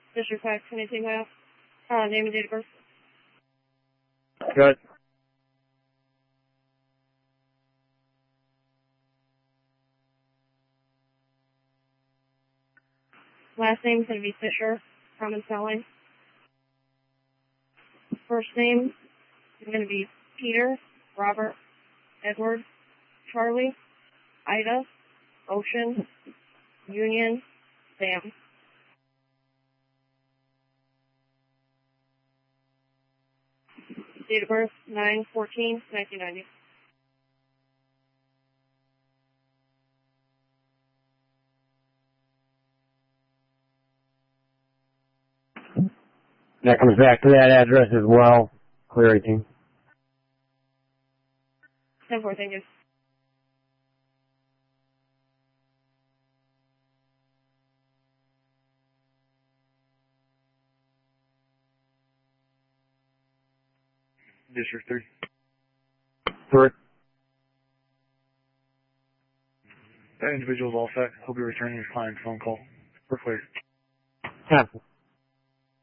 District 5, 22 Mile. Name and date of birth. Good. Last name is going to be Fisher, common spelling. First name is going to be Peter, Robert, Edward, Charlie, Ida, Ocean, Union, Sam. Date of birth, 9/14/1990. That comes back to that address as well. Clear 18. 10-4, thank you. District 3. 3. That individual's all set. He'll be returning his client's phone call. We're clear. 10.